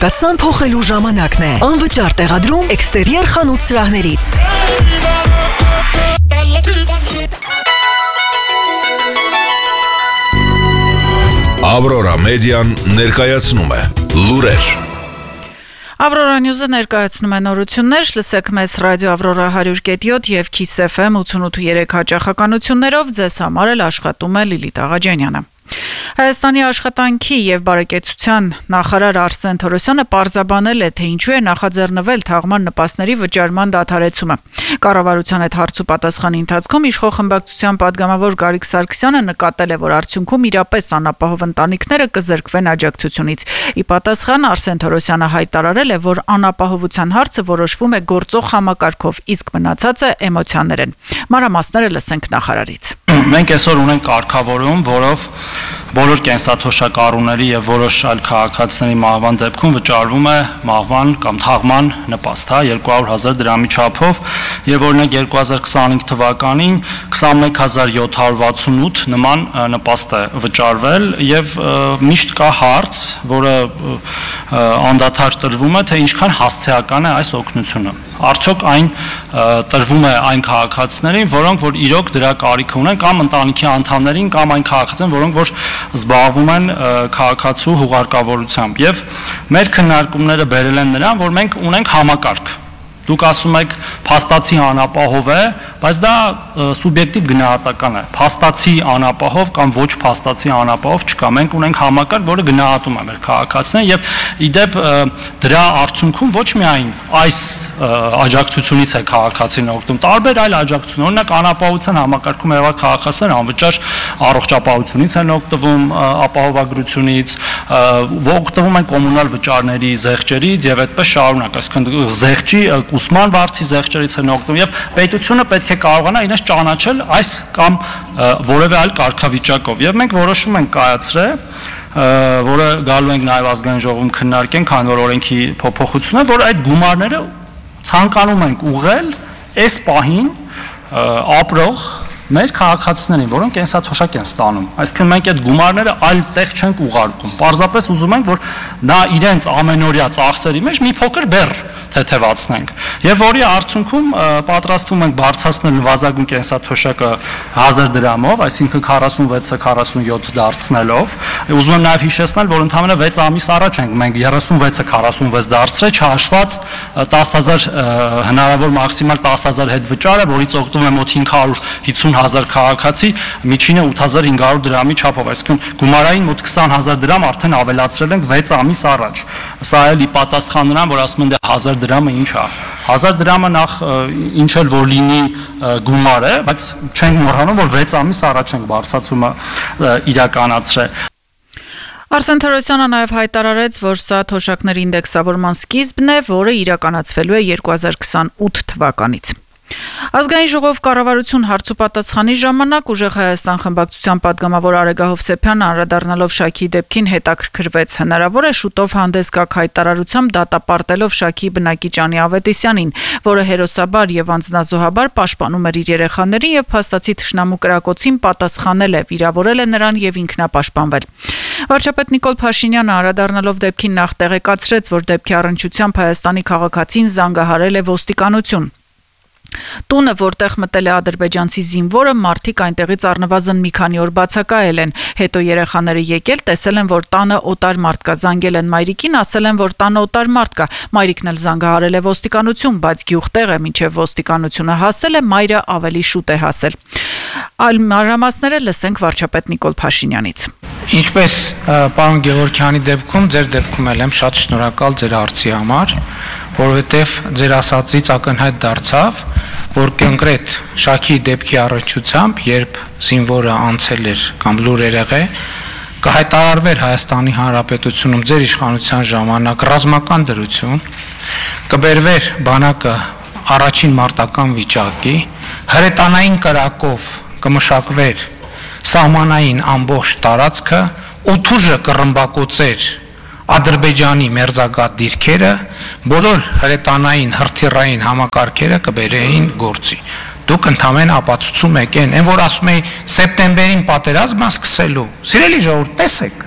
Կարգացան փոխելու ժամանակն է։ Անվճար տեղադրում էքստերիեր խանութ սրահներից։ Ավրորա մեդիան ներկայացնում է լուրեր։ Ավրորա Նյուզը ներկայացնում է նորություններ, լսեք մեզ ռադիո Ավրորա 100.7 եւ Kiss FM 88.3 հաճախականություններով, ձեզ համար էլ աշխատում է Լիլիթ Աղաջանյանը։ Հայաստանի աշխատանքի եւ բարեկեցության նախարար Արսեն Թորոսյանը պարզաբանել է, թե ինչու է նախաձեռնվել թաղման նպաստների վճարման դադարեցումը։ Կառավարության այդ հարցու պատասխանի ընթացքում իշխող խմբակցության падգամավոր Գարիկ Սարգսյանը նկատել է, որ արդյունքում իրապես անապահով ընտանիքները կզրկվեն աջակցությունից։ Ի պատասխան Արսեն Թորոսյանը հայտարարել է, որ անապահովության հարցը որոշվում է գործող համակարգով, իսկ մնացածը էմոցիաներ են։ Մանրամասները լսենք նախարարից։ Մենք այսօր ունենք կարգավորում, որով բոլոր կենսաթոշակառուների եւ որոշ այլ քաղաքացիների մահվան դեպքում վճարվում է մահվան կամ թաղման նպաստ, 200,000 դրամի չափով, եւ օրինակ 2025 թվականին 21768 նման նպաստ է վճարվել եւ միշտ կա հարց, որը անդադար տրվում է, թե ինչքան հասցեական է այս օգնությունը։ Արդյոք այն տրվում է այն քաղաքացիներին, որոնք որ իրոք դրա կարիք ունեն, կամ ընտանիքի անդամներին, կամ այն քաղաքացիներին, որոնք որ զբաղվում են քաղաքացու հուղարկավորությամբ։ Եվ մեր քննարկումները բերել են նրան, որ մենք ունենք համակարգ։ Դուք ասում եք փաստացի անապահով է, բայց դա սուբյեկտիվ գնահատական է։ Փաստացի անապահով կամ ոչ փաստացի անապահով չկա։ Մենք ունենք համակարգ, որը գնահատում է մեր քաղաքացիներին եւ իդեպ դրա արդյունքում ոչ միայն այս աջակցությունից է քաղաքացին օգտվում, տարբեր այլ աջակցություն, օրինակ անապահովության համակարգում եղած քաղաքացիներ անվճար առողջապահությունից են օգտվում, ապահովագրությունից, օգտվում են կոմունալ վճարների, զեղչերից եւ այդպես շարունակ, այսինքն զեղչի ուսման վարձի զեղչերից են օգտվում եւ պետությունը պետք է կարողանա իրենց ճանաչել այս կամ որևէ այլ կարգավիճակով եւ մենք որոշում ենք կայացրել, որը գալու ենք նաեւ ազգային ժողովում քննարկենք, քանի որ օրենքի փոփոխություն է, որ այդ գումարները ցանկանում ենք ուղղել այս պահին ապրող մեր քաղաքացիներին, որոնք կենսաթոշակ են ստանում։ Այսինքն մենք այդ գումարները այլ տեղ չենք ուղարկում։ Պարզապես ուզում ենք, որ նա իրենց ամենօրյա ծախսերի մեջ մի փոքր բեռ թեթևացնենք։ Եվ որի արդյունքում պատրաստվում ենք բարձրացնել նվազագույն կենսաթոշակը 1000 դրամով, այսինքն 46-ը 47 դարձնելով։ Ուզում եմ նաև հիշեցնել, որ ընդամենը 6 ամիս առաջ ենք մենք 36-ը 46 դարձրել, չհաշված 10000 հնարավոր մաքսիմալ 10000 հետ վճարը, որից օգտվում է մոտ 550,000 քաղաքացի, միջինը 8500 դրամի չափով, այսինքն գումարային մոտ 20000 դրամ արդեն ավելացրել ենք 6 ամիս առաջ։ Սա էլ ի պատասխան նրան, որ ասում են 1000 դրամը ինչ է։ 1000 դրամը նախ ինչ էլ որ լինի գումար է, բայց չենք մոռանում, որ 6 ամիս առաջ ենք բարձրացումը իրականացրել։ Արսեն Թորոսյանը նաև հայտարարեց, որ սա թոշակների ինդեքսավորման սկիզբն է, որը իրականացվելու է 2028 թվականից։ Ազգային ժողով կառավարություն հարցու պատասխանի ժամանակ ուժեղ Հայաստան խմբակցության падգամավոր Արեգ Հովսեփյանը անդրադառնալով Շաքիի դեպքին հետաքրքրվեց, հնարավոր է շուտով հանդես գաք հայտարարությամբ դատապարտելով Շաքիի բնակիչ Անի Ավետիսյանին, որը հերոսաբար եւ անձնազոհաբար պաշտպանում էր իր երեխաներին եւ փաստացի թշնամու կրակոցին պատասխանել է, վիրավորել է նրան եւ ինքնապաշտպանվել։ Վարչապետ Նիկոլ Փաշինյանը անդրադառնալով դեպքին նախ տեղեկացրեց, որ դեպքի առնչությամբ Հայաստանի քաղաքացին զանգահարել է ոստիկանություն։ Տունը, որտեղ մտել է ադրբեջանցի զինվորը, մարդիկ այնտեղից առնվազն մի քանի օր բացակայել են։ Հետո երեխաները եկել, տեսել են, որ տանը օտար մարդ կա, զանգել են մայրիկին, ասել են, որ տանը օտար մարդ կա։ Մայրիկն էլ զանգահարել է ոստիկանություն, բայց գյուղտեղը մինչև ոստիկանությունը հասել է, մայրը ավելի շուտ է հասել։ Այլ մանրամասները լսենք վարչապետ Նիկոլ Փաշինյանից։ Ինչպես պարոն Գևորգյանի դեպքում, ձեր դեպքում էլ եմ շատ շնորհակալ ձեր արծի համար, որովհետև ձեր ասածից ակնհայտ դարձավ, որ կոնկրետ Շաքիի դեպքի առնչությամբ, երբ զինվորը անցել էր կամ լուր էր եղել, կհայտարարվեր Հայաստանի Հանրապետությունում ձեր իշխանության ժամանակ ռազմական դրություն, կբերվեր բանակը առաջին մարտական վիճակի, հրետանային կրակով կմշակվեր սահմանային ամբողջ տարածքը, օդուժը կռմբակոծեր Ադրբեջանի մերձակա դիրքերը, բոլոր հրետանային հրթիռային համակարգերը կբերեին գործի։ Դուք ընդամենը ապացուցում եք այն, որ ասում էի սեպտեմբերին պատերազմը սկսելու։ Սիրելի ժողովուրդ, տեսեք,